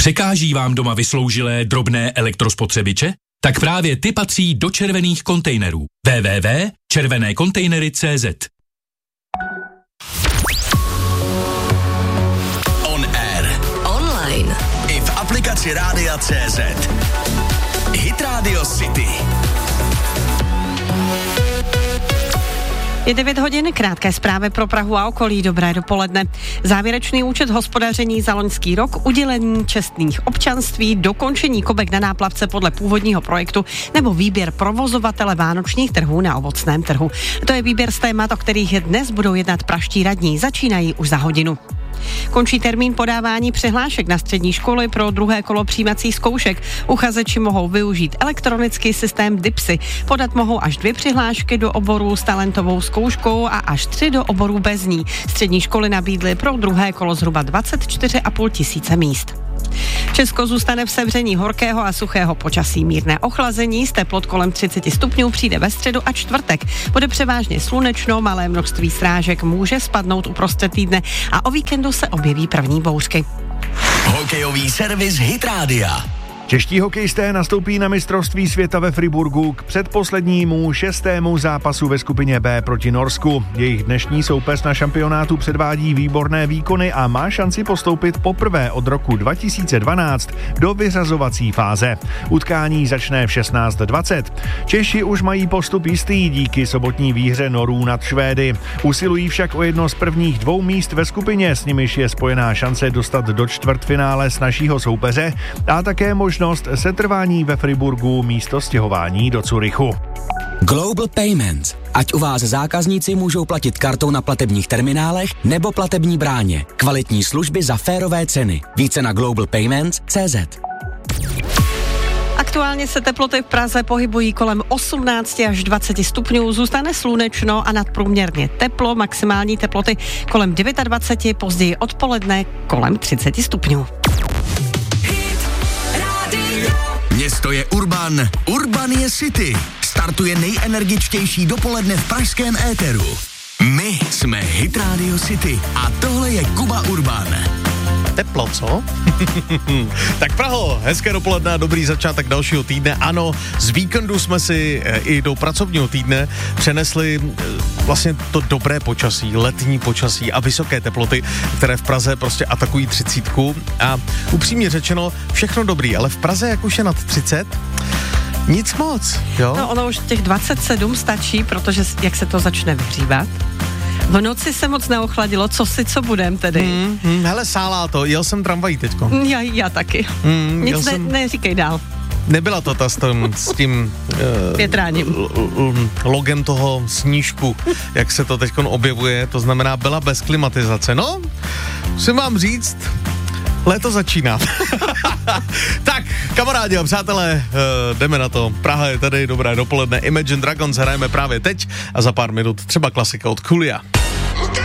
Překáží vám doma vysloužilé drobné elektrospotřebiče? Tak právě ty patří do červených kontejnerů. www.červenékontejnery.cz. On air. Online. I v aplikaci Rádia CZ. Hit Radio City. Je 9 hodin, krátké zprávy pro Prahu a okolí, dobré dopoledne. Závěrečný účet hospodaření za loňský rok, udělení čestných občanství, dokončení kobek na náplavce podle původního projektu nebo výběr provozovatele vánočních trhů na ovocném trhu. To je výběr z témat, o kterých dnes budou jednat praští radní. Začínají už za hodinu. Končí termín podávání přihlášek na střední školy pro druhé kolo přijímacích zkoušek. Uchazeči mohou využít elektronický systém DIPSy. Podat mohou až 2 přihlášky do oborů s talentovou zkouškou a až 3 do oborů bez ní. Střední školy nabídly pro druhé kolo zhruba 24,5 tisíce míst. Česko zůstane v sevření horkého a suchého počasí. Mírné ochlazení z teplot kolem 30 stupňů přijde ve středu a čtvrtek. Bude převážně slunečno, malé množství srážek může spadnout uprostřed týdne a o víkendu se objeví první bouřky. Hokejový servis Hit Rádia. Čeští hokejisté nastoupí na mistrovství světa ve Friburgu k předposlednímu 6. zápasu ve skupině B proti Norsku. Jejich dnešní soupeř na šampionátu předvádí výborné výkony a má šanci postoupit poprvé od roku 2012 do vyřazovací fáze. Utkání začne v 16:20. Češi už mají postup jistý díky sobotní výhře Norů nad Švédy. Usilují však o jedno z prvních 2 míst ve skupině, s nimiž je spojená šance dostat do čtvrtfinále snazšího soupeře a také možnost setrvání ve Friburgu místo stěhování do Curychu. Global Payments. Ať u vás zákazníci můžou platit kartou na platebních terminálech nebo platební bráně. Kvalitní služby za férové ceny. Více na globalpayments.cz. Aktuálně se teploty v Praze pohybují kolem 18 až 20 stupňů, zůstane slunečno a nadprůměrně teplo, maximální teploty kolem 29, později odpoledne kolem 30 stupňů. Město je Urban, Urban je City. Startuje nejenergičtější dopoledne v pražském éteru. My jsme Hit Radio City a tohle je Kuba Urban. Teplo, co? Tak Praho, hezké dopoledne, dobrý začátek dalšího týdne. Ano, z víkendu jsme si i do pracovního týdne přenesli vlastně to dobré počasí, letní počasí a vysoké teploty, které v Praze prostě atakují 30. A upřímně řečeno, všechno dobrý, ale v Praze, jak už je nad 30, nic moc, jo? No ono už těch 27 stačí, protože jak se to začne vyhřívat. V noci se moc neochladilo, co budem tedy? Hele, sálá to, jel jsem tramvají teďko. Já taky. Nic neříkej dál. Nebyla to ta s tím větráním. Logem toho snížku, jak se to teďkon objevuje, to znamená byla bez klimatizace. No, musím vám říct, léto začíná. Tak, kamarádi a přátelé, jdeme na to. Praha je tady, dobré dopoledne. Imagine Dragons hrajeme právě teď a za pár minut třeba klasika od Kulia.